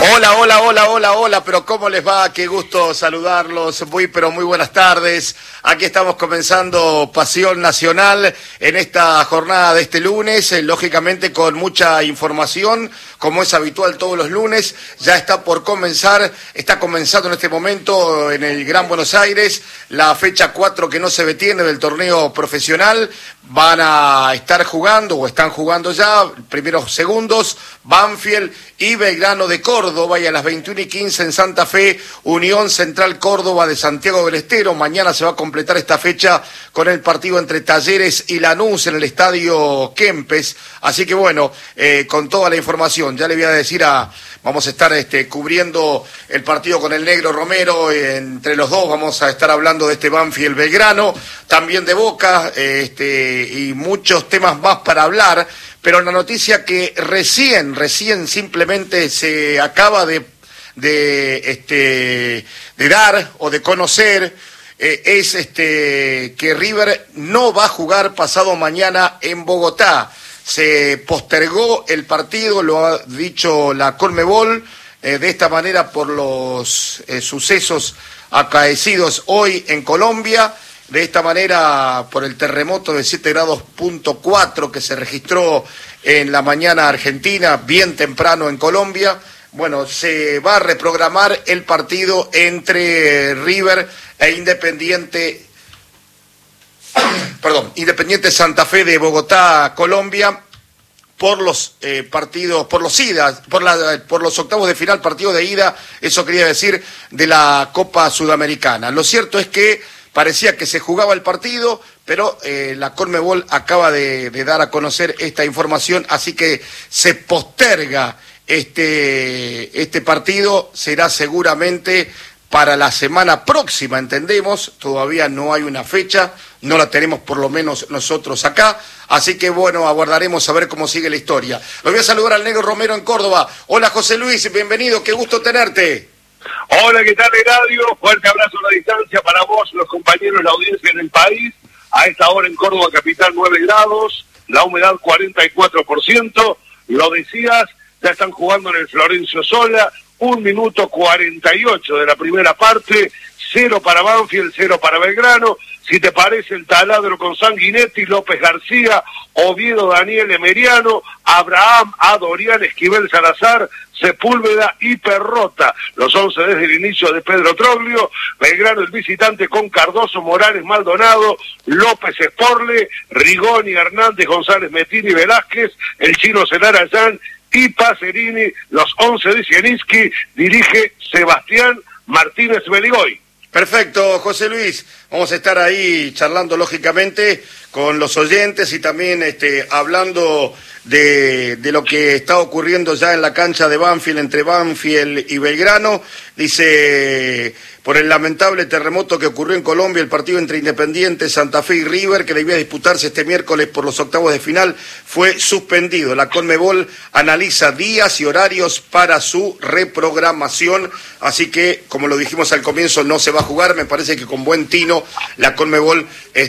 Hola, hola, hola, hola, hola, pero ¿cómo les va? Qué gusto saludarlos, muy buenas tardes. Aquí estamos comenzando Pasión Nacional en esta jornada de este lunes, lógicamente con mucha información, como es habitual todos los lunes. Ya está comenzando en este momento en el Gran Buenos Aires la fecha 4 que no se detiene del torneo profesional. Van a estar jugando, o están jugando ya, primeros segundos, Banfield y Belgrano de Córdoba, y a las 21:15 en Santa Fe, Unión Central Córdoba de Santiago del Estero. Mañana se va a completar esta fecha con el partido entre Talleres y Lanús en el Estadio Kempes. Así que bueno, con toda la información, ya le voy a decir vamos a estar cubriendo el partido con el Negro Romero, entre los dos vamos a estar hablando de este Banfield Belgrano, también de Boca, y muchos temas más para hablar. Pero la noticia que recién simplemente se acaba de dar o de conocer es que River no va a jugar pasado mañana en Bogotá. Se postergó el partido, lo ha dicho la Conmebol, de esta manera por los sucesos acaecidos hoy en Colombia. De esta manera, por el terremoto de 7.4 grados que se registró en la mañana argentina, bien temprano en Colombia, bueno, se va a reprogramar el partido entre River e Independiente Santa Fe de Bogotá, Colombia, por los por los octavos de final, partido de ida, eso quería decir, de la Copa Sudamericana. Lo cierto es que parecía que se jugaba el partido, pero la Conmebol acaba de dar a conocer esta información, así que se posterga este partido. Será seguramente para la semana próxima, entendemos. Todavía no hay una fecha, no la tenemos por lo menos nosotros acá, así que bueno, aguardaremos a ver cómo sigue la historia. Lo voy a saludar al Negro Romero en Córdoba. Hola José Luis, bienvenido, qué gusto tenerte. Hola, ¿qué tal, Eladio? Fuerte abrazo a la distancia para vos, los compañeros, la audiencia en el país. A esta hora en Córdoba capital 9 grados, la humedad 44%. Lo decías, ya están jugando en el Florencio Sola, 1:48 de la primera parte, 0 para Banfield, 0 para Belgrano. Si te parece, el taladro con Sanguinetti, López García, Oviedo, Daniel Emeriano, Abraham, Adorián, Esquivel Salazar, Sepúlveda y Perrota. Los 11 desde el inicio de Pedro Troglio. Belgrano el visitante con Cardoso, Morales, Maldonado, López Esporle, Rigoni, Hernández, González, Metini, Velázquez, el chino Celarayán y Pacerini. Los 11 de Zielinski dirige Sebastián Martínez Beligoy. Perfecto, José Luis. Vamos a estar ahí charlando, lógicamente, con los oyentes y también hablando de lo que está ocurriendo ya en la cancha de Banfield, entre Banfield y Belgrano. Dice, por el lamentable terremoto que ocurrió en Colombia, el partido entre Independiente, Santa Fe y River, que debía disputarse este miércoles por los octavos de final, fue suspendido. La Conmebol analiza días y horarios para su reprogramación, así que, como lo dijimos al comienzo, no se va a jugar. Me parece que con buen tino la Conmebol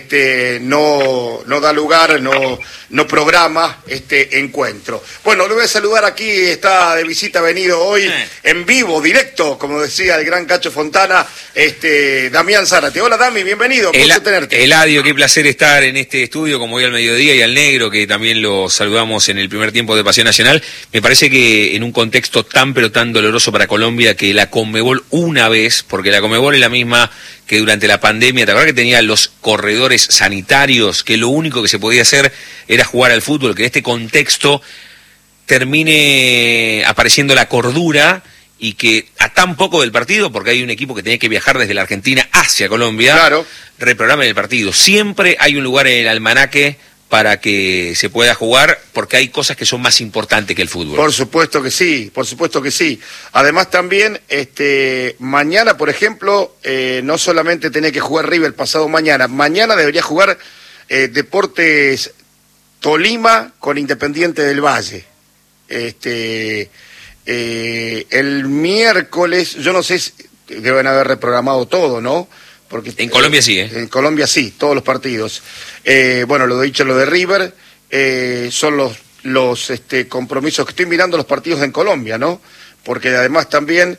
no da lugar, no programa este encuentro. Bueno, lo voy a saludar aquí, está de visita venido hoy en vivo, directo, como decía el gran Cacho Fontana, Damián Zárate. Hola Dami, bienvenido, gusto tenerte. Eladio, qué placer estar en este estudio, como hoy al mediodía, y al Negro, que también lo saludamos en el primer tiempo de Pasión Nacional. Me parece que en un contexto tan pero tan doloroso para Colombia, que la Conmebol una vez, porque la Conmebol es la misma que durante la pandemia, ¿te acuerdas que tenía los corredores sanitarios, que lo único que se podía hacer era jugar al fútbol? Que en este contexto termine apareciendo la cordura y que a tan poco del partido, porque hay un equipo que tenía que viajar desde la Argentina hacia Colombia, claro, reprogramen el partido. Siempre hay un lugar en el almanaque para que se pueda jugar, porque hay cosas que son más importantes que el fútbol. Por supuesto que sí, por supuesto que sí. Además también, mañana, por ejemplo, no solamente tenía que jugar River pasado mañana debería jugar Deportes Tolima con Independiente del Valle. El miércoles, yo no sé, deben haber reprogramado todo, ¿no? Porque en Colombia sí, ¿eh? En Colombia sí, todos los partidos. Bueno, lo he dicho, lo de River, son los compromisos, que estoy mirando los partidos en Colombia, ¿no? Porque además también,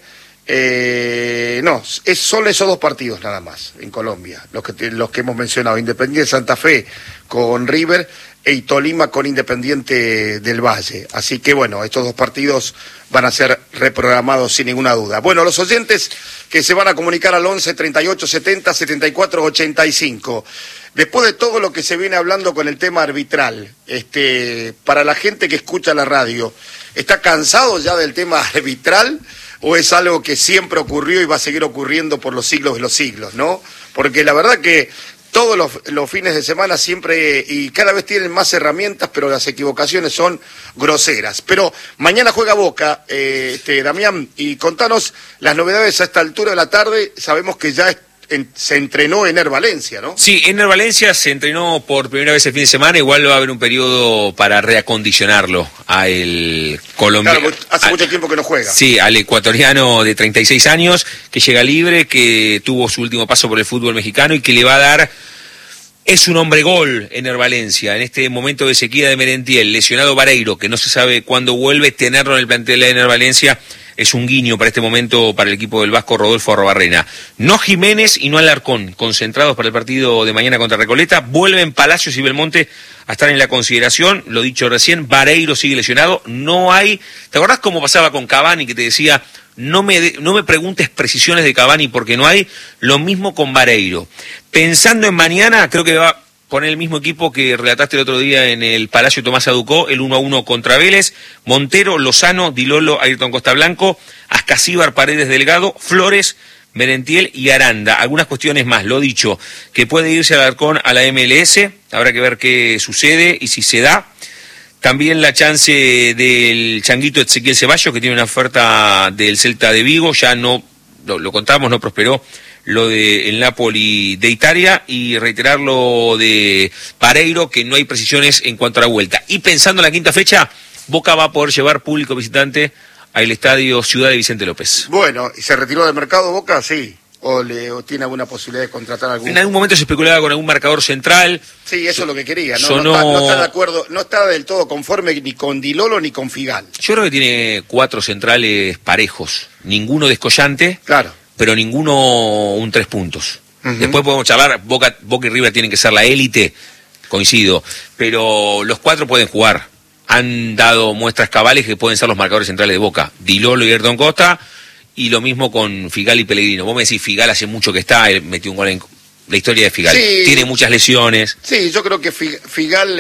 son esos dos partidos nada más en Colombia, los que hemos mencionado, Independiente Santa Fe con River y Tolima con Independiente del Valle. Así que bueno, estos dos partidos van a ser reprogramados sin ninguna duda. Bueno, los oyentes que se van a comunicar al 11 38 70 74 85. Después de todo lo que se viene hablando con el tema arbitral, para la gente que escucha la radio, ¿está cansado ya del tema arbitral o es algo que siempre ocurrió y va a seguir ocurriendo por los siglos de los siglos, ¿no? Porque la verdad que todos los fines de semana siempre, y cada vez tienen más herramientas, pero las equivocaciones son groseras. Pero mañana juega Boca, Damián, y contanos las novedades a esta altura de la tarde. Sabemos que ya se entrenó Ener Valencia, ¿no? Sí, Ener Valencia se entrenó por primera vez el fin de semana, igual va a haber un periodo para reacondicionarlo al colombiano. Claro, hace mucho tiempo que no juega. Sí, al ecuatoriano de 36 años, que llega libre, que tuvo su último paso por el fútbol mexicano y que le va a dar... Es un hombre gol, Ener Valencia, en este momento de sequía de Merentiel, lesionado Vareiro, que no se sabe cuándo vuelve, tenerlo en el plantel de Ener Valencia es un guiño para este momento para el equipo del Vasco Rodolfo Arrobarrena. No Jiménez y no Alarcón, concentrados para el partido de mañana contra Recoleta, vuelven Palacios y Belmonte a estar en la consideración, lo dicho recién, Vareiro sigue lesionado, no hay... ¿Te acordás cómo pasaba con Cavani, que te decía, no me preguntes precisiones de Cavani porque no hay? Lo mismo con Vareiro. Pensando en mañana, creo que va a poner el mismo equipo que relataste el otro día en el Palacio Tomás Aducó, el 1-1 contra Vélez, Montero, Lozano, Dilolo, Ayrton Costa Blanco, Ascasíbar, Paredes Delgado, Flores, Merentiel y Aranda. Algunas cuestiones más, lo dicho, que puede irse Alarcón a la MLS, habrá que ver qué sucede y si se da. También la chance del changuito Ezequiel Ceballos, que tiene una oferta del Celta de Vigo, ya no, lo contamos, no prosperó lo del Napoli de Italia, y reiterar lo de Vareiro, que no hay precisiones en cuanto a la vuelta. Y pensando en la quinta fecha, Boca va a poder llevar público visitante al estadio Ciudad de Vicente López. Bueno, ¿y se retiró del mercado Boca? Sí. ¿O tiene alguna posibilidad de contratar algún? En algún momento se especulaba con algún marcador central. Sí, eso es lo que quería, ¿no? No está de acuerdo, no está del todo conforme ni con Dilolo ni con Figal. Yo creo que tiene 4 centrales parejos, ninguno descollante. Claro. Pero ninguno un 3 puntos. Después podemos charlar, Boca y River tienen que ser la élite, coincido, pero los 4 pueden jugar. Han dado muestras cabales que pueden ser los marcadores centrales de Boca, Dilolo y Ayrton Costa, y lo mismo con Figal y Pellegrino. Vos me decís, Figal hace mucho que está, él metió un gol en la historia de Figal. Sí, tiene muchas lesiones. Sí, yo creo que Figal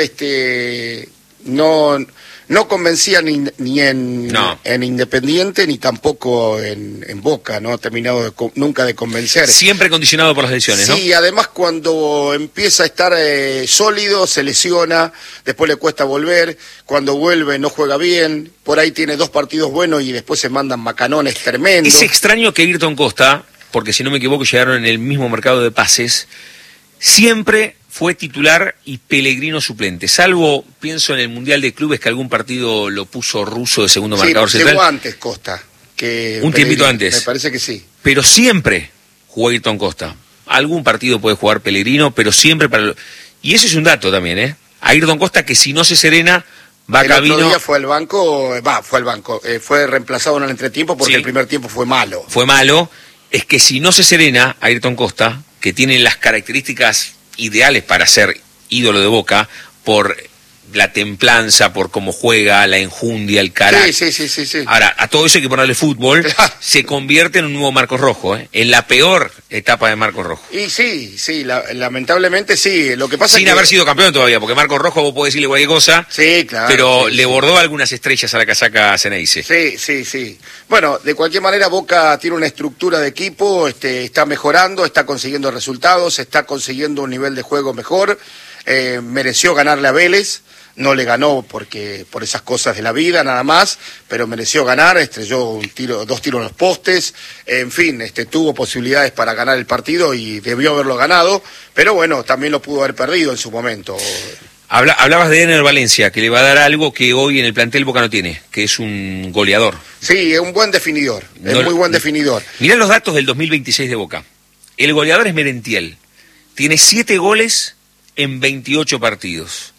no convencía ni en Independiente ni tampoco en Boca, no ha terminado nunca de convencer. Siempre condicionado por las lesiones, ¿no? Sí, además cuando empieza a estar sólido se lesiona, después le cuesta volver, cuando vuelve no juega bien, por ahí tiene 2 partidos buenos y después se mandan macanones tremendos. Es extraño que Ayrton Costa, porque si no me equivoco llegaron en el mismo mercado de pases, siempre fue titular y Pellegrino suplente, salvo, pienso en el Mundial de Clubes, que algún partido lo puso Russo de segundo marcador central. Llegó antes Costa. Que un tiempito antes. Me parece que sí. Pero siempre jugó Ayrton Costa. Algún partido puede jugar Pellegrino, pero siempre para... Y eso es un dato también, ¿eh? Ayrton Costa, que si no se serena, va a camino... El otro día fue al banco, fue reemplazado en el entretiempo porque el primer tiempo fue malo. Fue malo. Es que si no se serena, Ayrton Costa, que tiene las características ideales para ser ídolo de Boca, por la templanza, por cómo juega, la enjundia, el carácter. Sí. Ahora, a todo eso hay que ponerle fútbol, se convierte en un nuevo Marcos Rojo, en la peor etapa de Marcos Rojo. Y sí, lamentablemente sí. Lo que pasa sin haber sido campeón todavía, porque Marcos Rojo vos podés decirle cualquier cosa, sí, claro, pero le bordó algunas estrellas a la casaca Ceneice. Sí. Bueno, de cualquier manera Boca tiene una estructura de equipo, está mejorando, está consiguiendo resultados, está consiguiendo un nivel de juego mejor, mereció ganarle a Vélez. No le ganó porque por esas cosas de la vida nada más, pero mereció ganar, estrelló 2 tiros en los postes, en fin, tuvo posibilidades para ganar el partido y debió haberlo ganado, pero bueno, también lo pudo haber perdido en su momento. Hablabas de Ener Valencia, que le va a dar algo que hoy en el plantel Boca no tiene, que es un goleador. Sí, es un buen definidor, es muy buen definidor. Mirá los datos del 2026 de Boca. El goleador es Merentiel, tiene 7 goles en 28 partidos.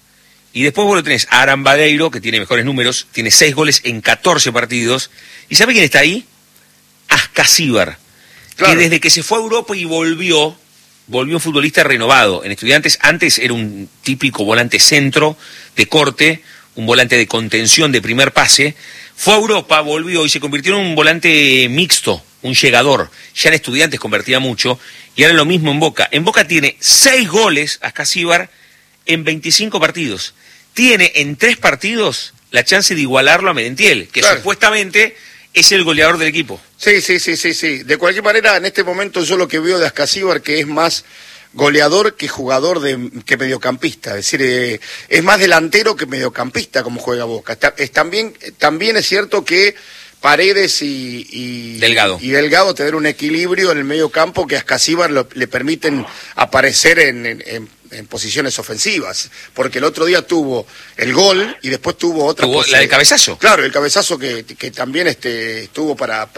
Y después vos lo tenés a Arambadeiro, que tiene mejores números, tiene 6 goles en 14 partidos. ¿Y sabe quién está ahí? Ascasíbar, claro, que desde que se fue a Europa y volvió un futbolista renovado. En Estudiantes antes era un típico volante centro de corte, un volante de contención de primer pase. Fue a Europa, volvió y se convirtió en un volante mixto, un llegador. Ya en Estudiantes convertía mucho y ahora lo mismo en Boca. En Boca tiene 6 goles Ascasíbar en 25 partidos. Tiene en 3 partidos la chance de igualarlo a Merentiel, que claro, supuestamente es el goleador del equipo. Sí. De cualquier manera, en este momento yo lo que veo de Ascasíbar que es más goleador que jugador que mediocampista, es decir, es más delantero que mediocampista como juega Boca. También es cierto que Paredes y Delgado tener un equilibrio en el medio campo que a Ascasíbar le permiten aparecer en posiciones ofensivas, porque el otro día tuvo el gol y después tuvo otra la del cabezazo. Claro, el cabezazo que también estuvo para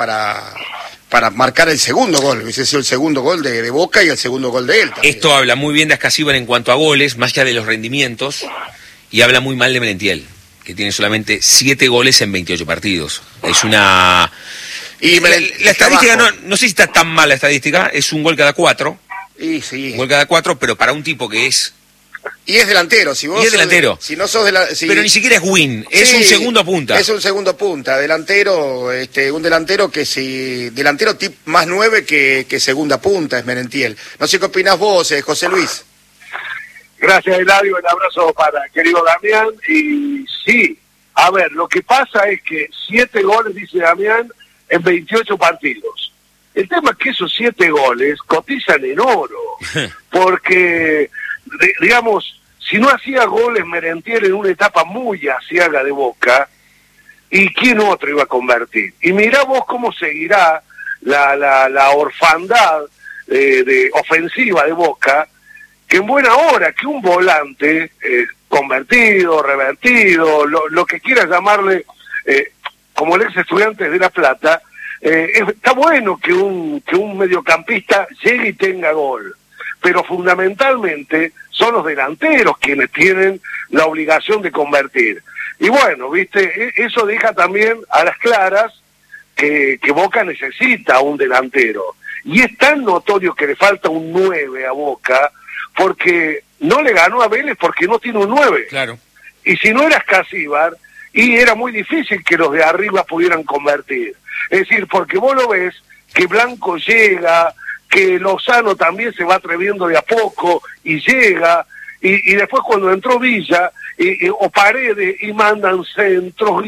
marcar el segundo gol, hubiese sido el segundo gol de Boca y el segundo gol de él también. Esto habla muy bien de Ascasíbar en cuanto a goles, más allá de los rendimientos, y habla muy mal de Merentiel, que tiene solamente 7 goles en 28 partidos. Es una... Y la estadística, no sé si está tan mal la estadística, es un gol cada 4. Y sí. Un gol cada 4, pero para un tipo que es... Y es delantero, si vos... Y es delantero. Si no sos Pero ni siquiera es win, es un segundo punta. Es un segundo punta, delantero, un delantero que delantero más 9 que segunda punta es Merentiel. No sé qué opinás vos, José Luis. Gracias, Eladio, el abrazo para el querido Damián. Y sí, a ver, lo que pasa es que 7 goles, dice Damián, en 28 partidos. El tema es que esos 7 goles cotizan en oro, porque, digamos, si no hacía goles Merentiel en una etapa muy aciaga de Boca, ¿y quién otro iba a convertir? Y mirá vos cómo seguirá la orfandad de ofensiva de Boca, que en buena hora que un volante convertido, revertido, lo que quieras llamarle, como el ex Estudiantes de La Plata, está bueno que un mediocampista llegue y tenga gol, pero fundamentalmente son los delanteros quienes tienen la obligación de convertir. Y bueno, viste, eso deja también a las claras que Boca necesita un delantero. Y es tan notorio que le falta un 9 a Boca, porque no le ganó a Vélez porque no tiene un 9. Claro. Y si no era Ascasíbar, y era muy difícil que los de arriba pudieran convertir. Es decir, porque vos lo ves que Blanco llega, que Lozano también se va atreviendo de a poco y llega, y después cuando entró Villa o Paredes y mandan centros,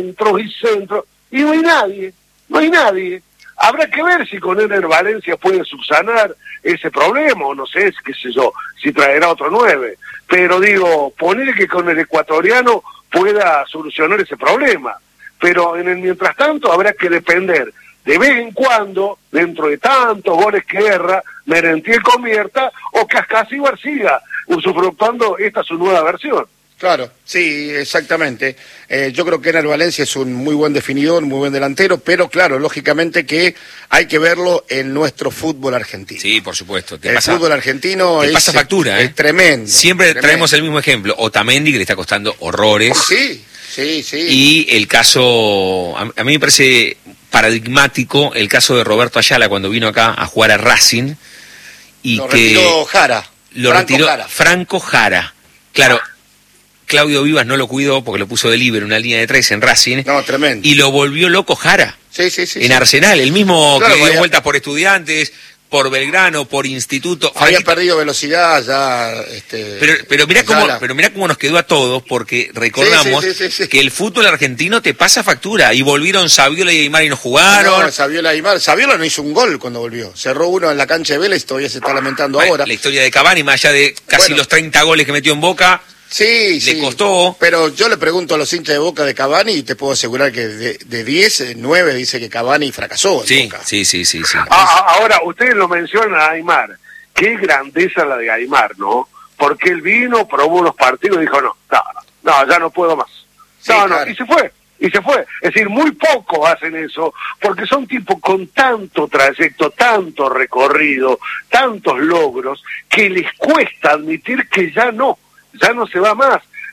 y no hay nadie. Habrá que ver si con Ener Valencia puede subsanar ese problema, o no sé, qué sé yo, si traerá otro 9. Pero digo, poner que con el ecuatoriano pueda solucionar ese problema. Pero en el mientras tanto habrá que depender de vez en cuando, dentro de tantos goles que erra, Merentiel convierta o que Ascasíbar siga usufructuando esta su nueva versión. Claro, sí, exactamente. Yo creo que Ener Valencia es un muy buen definidor, muy buen delantero, pero claro, lógicamente que hay que verlo en nuestro fútbol argentino. Sí, por supuesto. Fútbol argentino pasa factura, es tremendo. Siempre traemos el mismo ejemplo. Otamendi, que le está costando horrores. Sí. Y el caso, a mí me parece paradigmático el caso de Roberto Ayala cuando vino acá a jugar a Racing. Y lo retiró Jara. Franco Jara. Claro. Claudio Vivas no lo cuidó porque lo puso de líbero en una línea de 3 en Racing. No, tremendo. Y lo volvió loco Jara. Sí. En Arsenal, el mismo claro, que dio vueltas por Estudiantes, por Belgrano, por Instituto. Había perdido velocidad ya. Pero mirá cómo nos quedó a todos, porque recordamos que el fútbol argentino te pasa factura. Y volvieron Saviola y Aymar y no jugaron. No, Saviola y Aymar. Saviola no hizo un gol cuando volvió. Cerró uno en la cancha de Vélez, todavía se está lamentando ahora. La historia de Cavani, más allá de casi los 30 goles que metió en Boca. Le costó. Pero yo le pregunto a los hinchas de Boca de Cavani y te puedo asegurar que de 10, 9 dice que Cavani fracasó en Boca. Sí. Ahora, ustedes lo mencionan a Aymar. Qué grandeza la de Aymar, ¿no? Porque él vino, probó los partidos y dijo, no, ya no puedo más. Claro. Y se fue. Es decir, muy pocos hacen eso, porque son tipos con tanto trayecto, tanto recorrido, tantos logros, que les cuesta admitir que ya no se va más.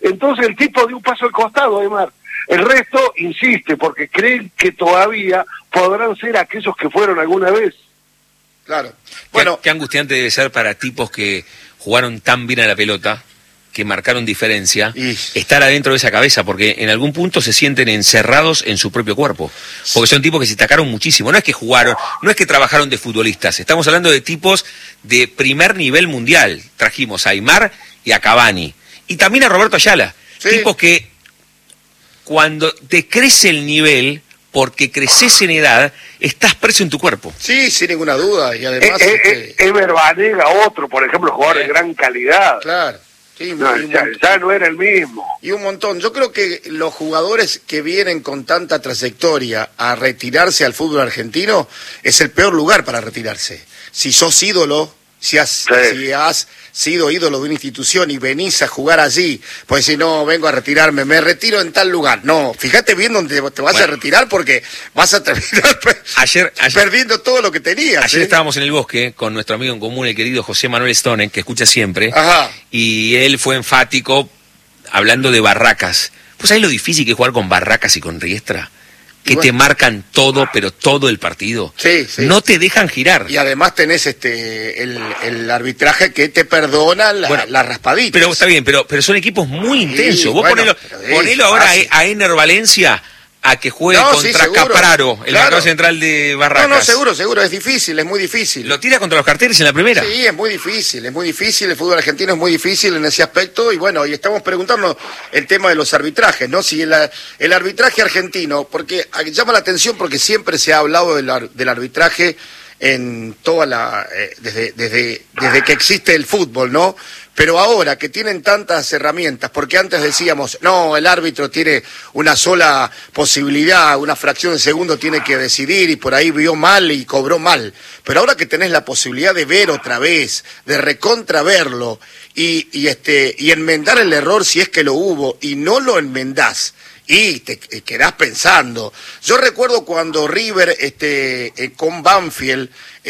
Entonces el tipo dio un paso al costado, Aymar. El resto insiste, porque creen que todavía podrán ser aquellos que fueron alguna vez. Claro. Bueno, qué angustiante debe ser para tipos que jugaron tan bien a la pelota, que marcaron diferencia, estar adentro de esa cabeza, porque en algún punto se sienten encerrados en su propio cuerpo, porque son tipos que se destacaron muchísimo, no es que jugaron, no es que trabajaron de futbolistas, estamos hablando de tipos de primer nivel mundial. Trajimos a Aymar y a Cavani, y también a Roberto Ayala, tipos que cuando te crece el nivel, porque creces en edad, estás preso en tu cuerpo. Sí, sin ninguna duda, y además... Ever Banega, otro, por ejemplo, jugador de gran calidad. Claro. Sí, no, ya no era el mismo. Y un montón. Yo creo que los jugadores que vienen con tanta trayectoria a retirarse al fútbol argentino, es el peor lugar para retirarse. Si sos ídolo, si has sido ídolo de una institución y venís a jugar allí, pues si no, vengo a retirarme, me retiro en tal lugar. No, fíjate bien dónde te vas a retirar, porque vas a terminar perdiendo todo lo que tenías. Ayer estábamos en el bosque con nuestro amigo en común, el querido José Manuel Stone, que escucha siempre. Ajá. Y él fue enfático hablando de Barracas. ¿Pues sabés lo difícil que es jugar con Barracas y con Riestra? Que te marcan todo, pero todo el partido. Sí. No te dejan girar. Y además tenés el arbitraje que te perdona la raspadita. Pero está bien, pero son equipos muy intensos. Vos ponelo ahora a Ener Valencia a que juegue contra Capraro, el marcador central de Barracas. No, seguro, es difícil, es muy difícil. Lo tira contra los carteles en la primera. Sí, es muy difícil, el fútbol argentino es muy difícil en ese aspecto, y bueno, y estamos preguntando el tema de los arbitrajes, ¿no? Si el arbitraje argentino, porque llama la atención porque siempre se ha hablado del arbitraje en toda desde que existe el fútbol, ¿no? Pero ahora que tienen tantas herramientas, porque antes decíamos, no, el árbitro tiene una sola posibilidad, una fracción de segundo tiene que decidir, y por ahí vio mal y cobró mal. Pero ahora que tenés la posibilidad de ver otra vez, de recontraverlo, y enmendar el error si es que lo hubo, y no lo enmendás, y te quedás pensando. Yo recuerdo cuando River con Banfield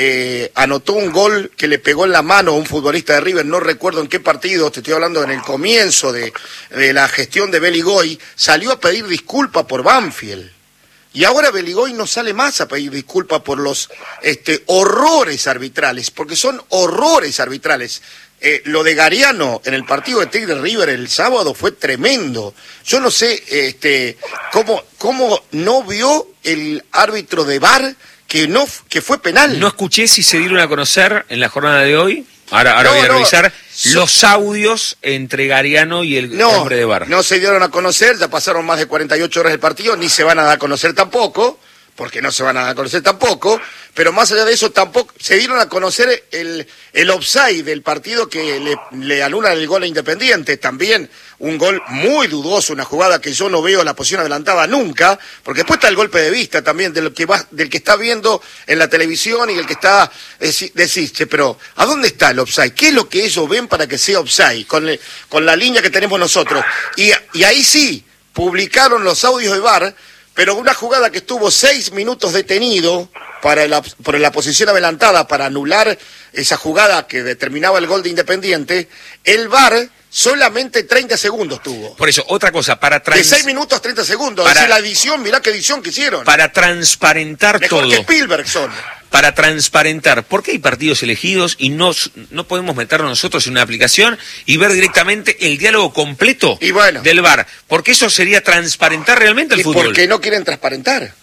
anotó un gol que le pegó en la mano a un futbolista de River, no recuerdo en qué partido, te estoy hablando en el comienzo de la gestión de Beligoy, salió a pedir disculpas por Banfield. Y ahora Beligoy no sale más a pedir disculpas por los horrores arbitrales, porque son horrores arbitrales. Lo de Gariano en el partido de Tigre River el sábado fue tremendo. Yo no sé cómo no vio el árbitro de VAR que fue penal. No escuché si se dieron a conocer en la jornada de hoy. Ahora voy a revisar los audios entre Gariano y el hombre de VAR. No se dieron a conocer, ya pasaron más de 48 horas del partido, ni se van a dar a conocer tampoco, porque no se van a dar a conocer tampoco, pero más allá de eso tampoco se dieron a conocer el offside del partido que le anula el gol a Independiente, también un gol muy dudoso, una jugada que yo no veo la posición adelantada nunca, porque después está el golpe de vista también del que está viendo en la televisión y el que está decís, pero ¿a dónde está el offside? ¿Qué es lo que ellos ven para que sea offside? Con la línea que tenemos nosotros. Y ahí sí, publicaron los audios de VAR, pero una jugada que estuvo 6 minutos detenido por la posición adelantada para anular esa jugada que determinaba el gol de Independiente, el VAR solamente 30 segundos tuvo. Por eso, otra cosa, de 6 minutos 30 segundos, es decir, la edición, mirá qué edición que hicieron. Para transparentar mejor todo. Que Spielberg son. Para transparentar, ¿por qué hay partidos elegidos y no podemos meternos nosotros en una aplicación y ver directamente el diálogo completo del VAR? Porque eso sería transparentar realmente el fútbol. Porque no quieren transparentar.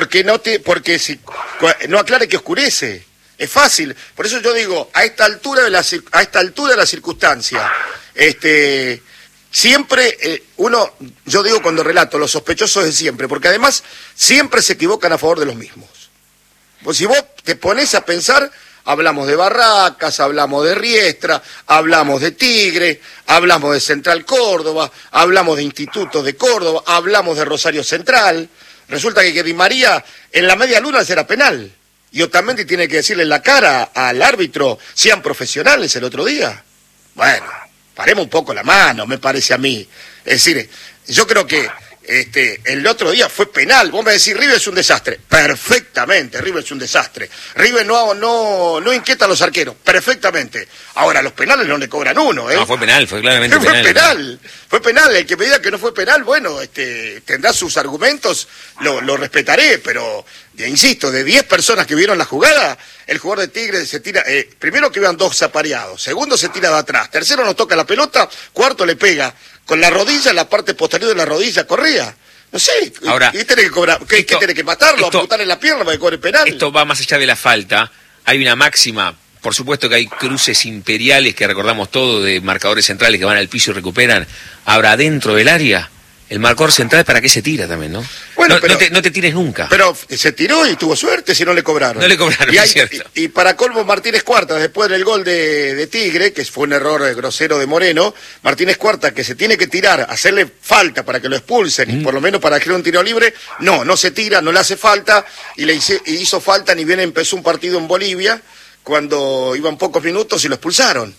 Porque si no aclare que oscurece. Es fácil. Por eso yo digo, a esta altura de la circunstancia, siempre yo digo cuando relato, los sospechosos de siempre, porque además siempre se equivocan a favor de los mismos. Pues si vos te pones a pensar, hablamos de Barracas, hablamos de Riestra, hablamos de Tigre, hablamos de Central Córdoba, hablamos de Institutos de Córdoba, hablamos de Rosario Central. Resulta que Di María en la media luna será penal. Y Otamendi tiene que decirle en la cara al árbitro, sean profesionales el otro día. Bueno, paremos un poco la mano, me parece a mí. Es decir, yo creo que el otro día fue penal. Vos me decís, River es un desastre. Perfectamente, River es un desastre. River no inquieta a los arqueros. Perfectamente. Ahora, los penales no le cobran uno, ¿eh? No, fue penal, fue claramente penal. Fue penal. El que me diga que no fue penal, bueno, tendrá sus argumentos, lo respetaré, pero, insisto, de 10 personas que vieron la jugada, el jugador de Tigre se tira, primero que iban 2 apareados, segundo se tira de atrás, tercero no toca la pelota, cuarto le pega con la rodilla, en la parte posterior de la rodilla, Correa. No sé, ahora, y tiene que cobrar, ¿qué tiene que matarlo, apuntarle la pierna para que cobre penal? Esto va más allá de la falta, hay una máxima, por supuesto que hay cruces imperiales que recordamos todo, de marcadores centrales que van al piso y recuperan. Ahora, dentro del área, el marcador central, ¿para qué se tira también, no? Bueno, no te tires nunca. Pero se tiró y tuvo suerte si no le cobraron. No le cobraron, es cierto. Y para colmo, Martínez Cuarta, después del gol de Tigre, que fue un error grosero de Moreno, Martínez Cuarta, que se tiene que tirar, hacerle falta para que lo expulsen, y por lo menos para que un tiro libre, no se tira, no le hace falta, y hizo falta, ni bien empezó un partido en Bolivia, cuando iban pocos minutos y lo expulsaron.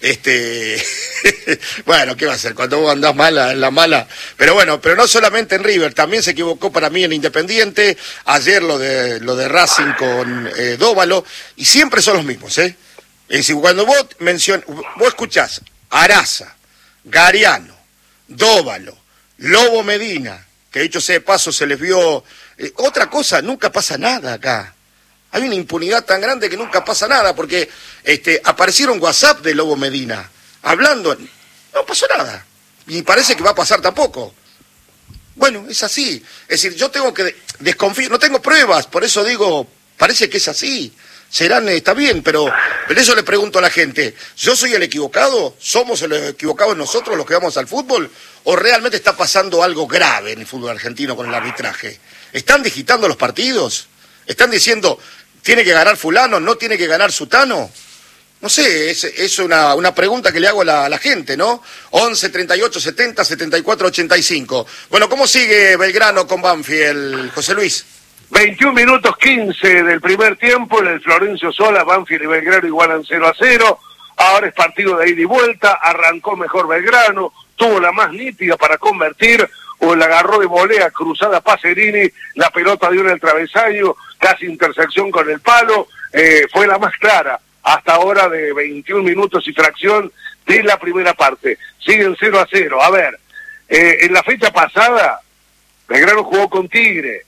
Bueno, ¿qué va a hacer? Cuando vos andás mala, en la mala. Pero bueno, pero no solamente en River, también se equivocó para mí en Independiente, ayer lo de Racing con Dóvalo, y siempre son los mismos, ¿eh? Es decir, cuando vos escuchás Araza, Gariano, Dóvalo, Lobo Medina, que dicho sea de paso se les vio, otra cosa, nunca pasa nada acá. Hay una impunidad tan grande que nunca pasa nada, porque aparecieron WhatsApp de Lobo Medina, hablando, no pasó nada, y parece que va a pasar tampoco. Bueno, es así, es decir, yo tengo que desconfiar, no tengo pruebas, por eso digo, parece que es así, está bien, pero eso le pregunto a la gente, ¿yo soy el equivocado? ¿Somos los equivocados nosotros los que vamos al fútbol? ¿O realmente está pasando algo grave en el fútbol argentino con el arbitraje? ¿Están digitando los partidos? ¿Están diciendo, tiene que ganar fulano, no tiene que ganar sutano? No sé, es una pregunta que le hago a la gente, ¿no? 11 38 70 74 85. Bueno, ¿cómo sigue Belgrano con Banfield, José Luis? 21 minutos 15 del primer tiempo, en el Florencio Sola, Banfield y Belgrano igualan 0-0. Ahora es partido de ida y vuelta, arrancó mejor Belgrano, tuvo la más nítida para convertir, o la agarró de volea cruzada Pacerini, la pelota dio en el travesaño, casi intersección con el palo, fue la más clara hasta ahora de 21 minutos y fracción de la primera parte. Siguen 0-0. A ver, en la fecha pasada, Belgrano jugó con Tigre,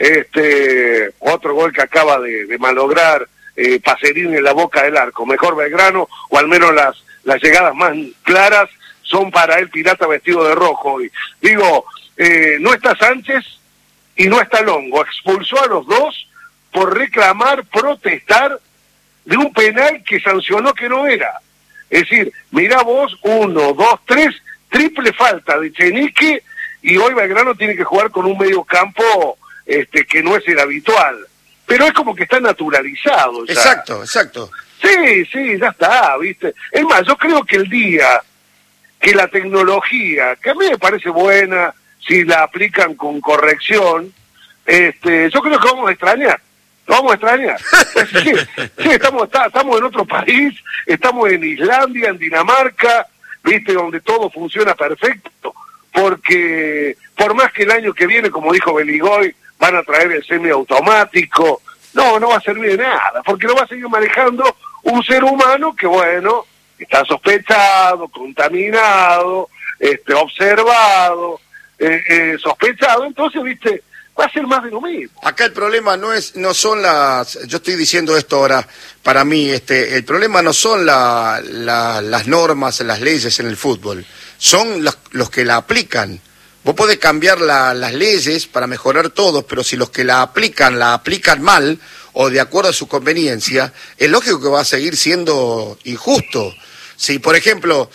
otro gol que acaba de malograr Pacerini en la boca del arco. Mejor Belgrano, o al menos las llegadas más claras son para el Pirata vestido de rojo. Y digo, no está Sánchez y no está Longo, expulsó a los dos por reclamar, protestar de un penal que sancionó que no era. Es decir, mirá vos, 1, 2, 3, triple falta de Chenique, y hoy Belgrano tiene que jugar con un medio campo que no es el habitual. Pero es como que está naturalizado ya. Exacto. Sí, ya está, ¿viste? Es más, yo creo que el día que la tecnología, que a mí me parece buena, si la aplican con corrección, yo creo que vamos a extrañar. Lo vamos a extrañar. Sí, estamos en otro país, estamos en Islandia, en Dinamarca, ¿viste? Donde todo funciona perfecto, porque por más que el año que viene, como dijo Beligoy, van a traer el semiautomático, no va a servir de nada, porque lo va a seguir manejando un ser humano que, bueno, está sospechado, contaminado, observado, sospechado, entonces, ¿viste? Va a ser más de lo mismo. Acá el problema no son las, yo estoy diciendo esto ahora para mí, el problema no son las normas, las leyes en el fútbol, son los que la aplican. Vos podés cambiar las leyes para mejorar todo, pero si los que la aplican mal o de acuerdo a su conveniencia, es lógico que va a seguir siendo injusto. Si, por ejemplo,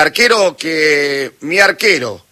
mi arquero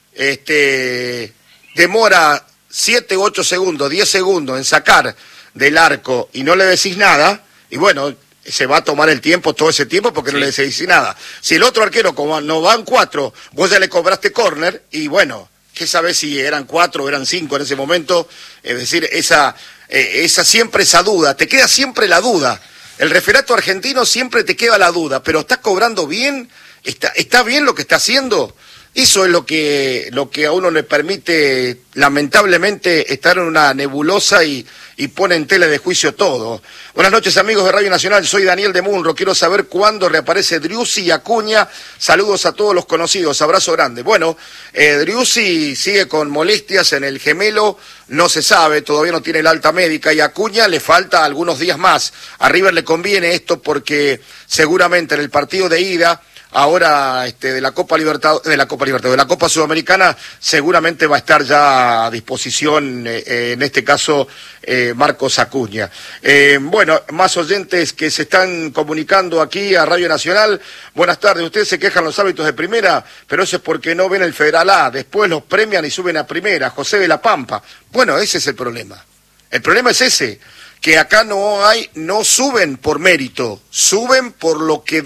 demora 7, 8 segundos, 10 segundos en sacar del arco y no le decís nada, y bueno, se va a tomar el tiempo, todo ese tiempo, porque sí, no le decís nada. Si el otro arquero, como no van 4, vos ya le cobraste córner, y bueno, ¿qué sabés si eran 4 o eran 5 en ese momento? Es decir, siempre esa duda, te queda siempre la duda. El referato argentino siempre te queda la duda, pero ¿está cobrando bien? ¿Está bien lo que está haciendo? Eso es lo que a uno le permite, lamentablemente, estar en una nebulosa y pone en tela de juicio todo. Buenas noches, amigos de Radio Nacional, soy Daniel de Munro, quiero saber cuándo reaparece Driussi y Acuña, saludos a todos los conocidos, abrazo grande. Bueno, Driussi sigue con molestias en el gemelo, no se sabe, todavía no tiene la alta médica, y a Acuña le falta algunos días más. A River le conviene esto porque seguramente en el partido de ida, ahora de la Copa Sudamericana, seguramente va a estar ya a disposición, en este caso, Marcos Acuña. Bueno, más oyentes que se están comunicando aquí a Radio Nacional. Buenas tardes, ustedes se quejan los árbitros de primera, pero eso es porque no ven el Federal A, después los premian y suben a primera, José de la Pampa. Bueno, ese es el problema. El problema es ese, que acá no suben por mérito, suben por lo que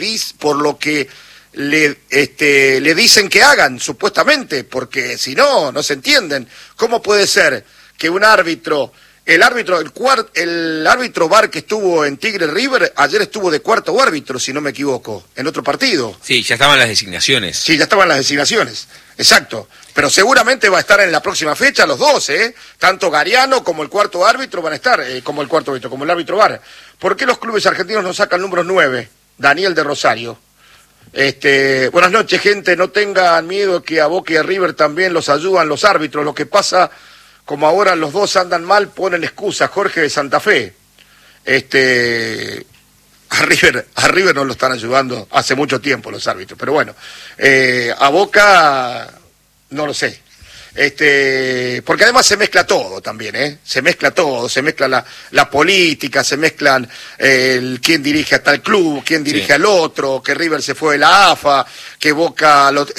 le dicen que hagan, supuestamente, porque si no, no se entienden. ¿Cómo puede ser que un árbitro, el árbitro VAR que estuvo en Tigre River, ayer estuvo de cuarto árbitro, si no me equivoco, en otro partido? Sí, ya estaban las designaciones. Sí, ya estaban las designaciones, exacto. Pero seguramente va a estar en la próxima fecha los dos, Tanto Gariano como el cuarto árbitro van a estar, como el árbitro VAR. ¿Por qué los clubes argentinos no sacan números 9? Daniel de Rosario. Buenas noches, gente, no tengan miedo que a Boca y a River también los ayudan los árbitros. Lo que pasa, como ahora los dos andan mal, ponen excusa. Jorge de Santa Fe. A River no lo están ayudando hace mucho tiempo los árbitros, pero bueno, a Boca no lo sé. Porque además se mezcla todo también, se mezcla todo, se mezcla la política, se mezclan quién dirige a tal club, quién dirige al otro, que River se fue de la AFA, que Boca